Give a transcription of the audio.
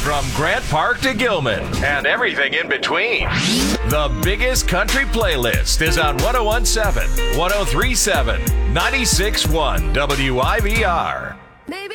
From Grant Park to Gilman and everything in between. The biggest country playlist is on 1017, 1037, 96.1 WIVR.